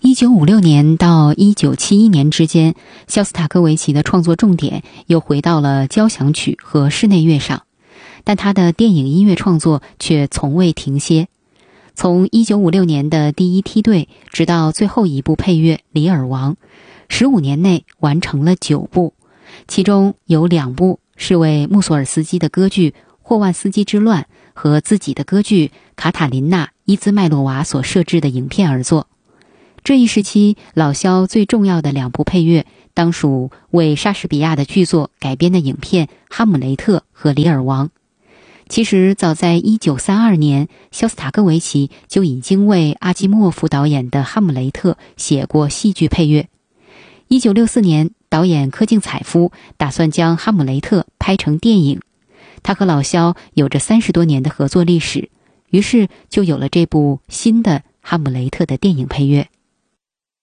1956年到1971年之间，肖斯塔科维奇的创作重点又回到了交响曲和室内乐上，但他的电影音乐创作却从未停歇。从1956年的第一梯队直到最后一部配乐《李尔王》，15年内完成了9部，其中有2部是为穆索尔斯基的歌剧《霍万斯基之乱》和自己的歌剧《卡塔琳娜·伊兹麦洛娃》所设置的影片而作。这一时期老肖最重要的2部配乐当属为莎士比亚的剧作改编的影片《哈姆雷特》和《李尔王》。其实早在1932年，肖斯塔科维奇就已经为阿基莫夫导演的《哈姆雷特》写过戏剧配乐。1964年，导演柯敬采夫打算将《哈姆雷特》拍成电影，他和老肖有着30多年的合作历史，于是就有了这部新的《哈姆雷特》的电影配乐。